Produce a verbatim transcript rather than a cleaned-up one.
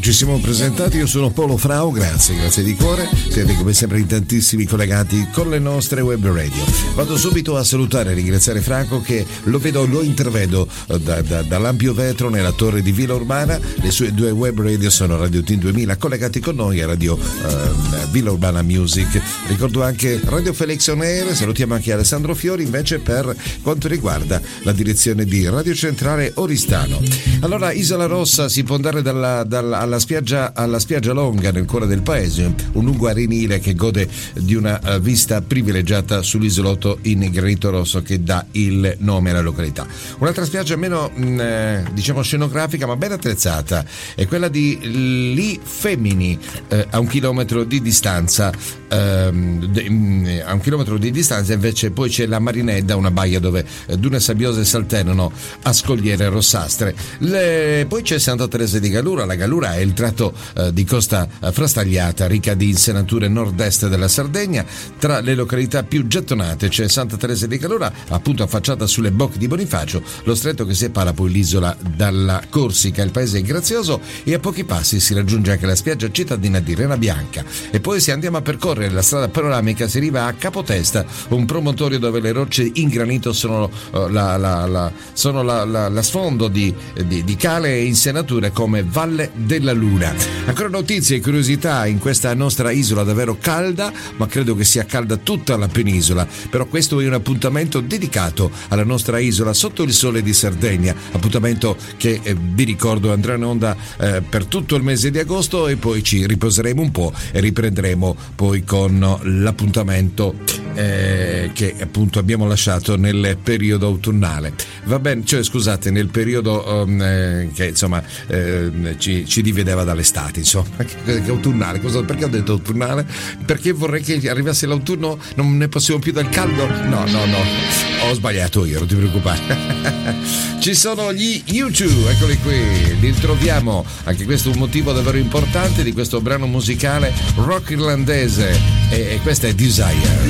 Ci siamo presentati, io sono Paolo Frao, grazie, grazie di cuore, siete come sempre in tantissimi collegati con le nostre web radio. Vado subito a salutare e ringraziare Franco che lo vedo, lo intravedo da, da, dall'ampio vetro nella torre di Villa Urbana, le sue due web radio sono Radio Team duemila collegati con noi a Radio uh, Villa Urbana Music, ricordo anche Radio Felix On Air, salutiamo anche Alessandro Fiori invece per quanto riguarda la direzione di Radio Centrale Oristano. Allora, Isola Rossa si può andare dalla, dalla alla spiaggia alla spiaggia Longa nel cuore del paese, un lungo arenile che gode di una vista privilegiata sull'isolotto in granito rosso che dà il nome alla località. Un'altra spiaggia meno mh, diciamo scenografica ma ben attrezzata è quella di Li Femini, eh, a un chilometro di distanza ehm, de, mh, a un chilometro di distanza invece poi c'è la Marinedda, una baia dove eh, dune sabbiose s'alternano a scogliere rossastre. Le, poi c'è Santa Teresa di Gallura. La Gallura è il tratto eh, di costa eh, frastagliata, ricca di insenature nord-est della Sardegna. Tra le località più gettonate c'è Santa Teresa di Gallura, appunto affacciata sulle bocche di Bonifacio, lo stretto che separa poi l'isola dalla Corsica. Il paese è grazioso e a pochi passi si raggiunge anche la spiaggia cittadina di Rena Bianca. E poi se andiamo a percorrere la strada panoramica si arriva a Capotesta, un promontorio dove le rocce in granito sono uh, la, la, la, sono la, la, la sfondo di, di, di cale e insenature come Valle della Luna. Ancora notizie e curiosità in questa nostra isola davvero calda, ma credo che sia calda tutta la penisola. Però questo è un appuntamento dedicato alla nostra isola sotto il sole di Sardegna, appuntamento che eh, vi ricordo andrà in onda eh, per tutto il mese di agosto e poi ci riposeremo un po' e riprenderemo poi con l'appuntamento eh, che appunto abbiamo lasciato nel periodo autunnale. Va bene, cioè scusate, nel periodo um, eh, che insomma eh, ci, ci divideva dall'estate, insomma, che autunnale. Cosa, perché ho detto autunnale? Perché vorrei che arrivasse l'autunno, non ne possiamo più dal caldo? No, no, no, ho sbagliato io, non ti preoccupare. Ci sono gli U due, eccoli qui, li troviamo, anche questo è un motivo davvero importante di questo brano musicale rock irlandese e, e questa è Desire.